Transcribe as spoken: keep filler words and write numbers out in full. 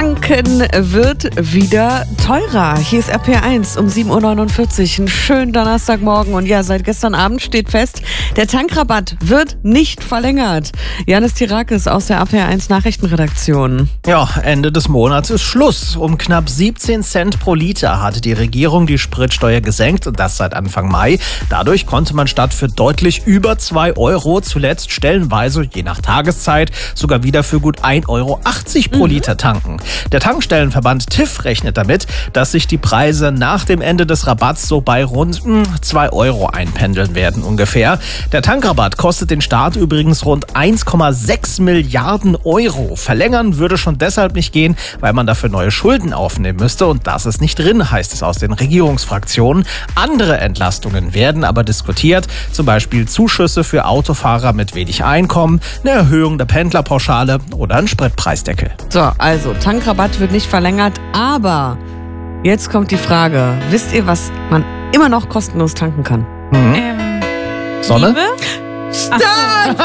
Tanken wird wieder teurer. Hier ist R P R eins um sieben Uhr neunundvierzig. Einen schönen Donnerstagmorgen. Und ja, seit gestern Abend steht fest, der Tankrabatt wird nicht verlängert. Janis Tirakis aus der R P R eins Nachrichtenredaktion. Ja, Ende des Monats ist Schluss. Um knapp siebzehn Cent pro Liter hatte die Regierung die Spritsteuer gesenkt, und das seit Anfang Mai. Dadurch konnte man statt für deutlich über zwei Euro zuletzt stellenweise, je nach Tageszeit, sogar wieder für gut ein Euro achtzig pro Liter tanken. Der Tankstellenverband T I F rechnet damit, dass sich die Preise nach dem Ende des Rabatts so bei rund zwei Euro einpendeln werden ungefähr. Der Tankrabatt kostet den Staat übrigens rund eins Komma sechs Milliarden Euro. Verlängern würde schon deshalb nicht gehen, weil man dafür neue Schulden aufnehmen müsste, und das ist nicht drin, heißt es aus den Regierungsfraktionen. Andere Entlastungen werden aber diskutiert, zum Beispiel Zuschüsse für Autofahrer mit wenig Einkommen, eine Erhöhung der Pendlerpauschale oder ein Spritpreisdeckel. So, also Tankrabatt wird nicht verlängert, aber jetzt kommt die Frage, wisst ihr, was man immer noch kostenlos tanken kann? Mhm. Ähm, Sonne? Liebe? Stark!